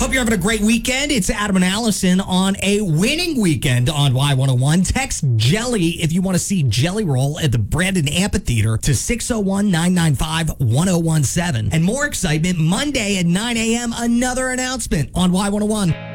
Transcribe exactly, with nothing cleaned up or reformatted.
Hope you're having a great weekend. It's Adam and Allison on a winning weekend on Y one oh one. Text Jelly if you want to see Jelly Roll at the Brandon Amphitheater to six oh one, nine nine five, one oh one seven. And more excitement Monday at nine a.m. Another announcement on Y one oh one.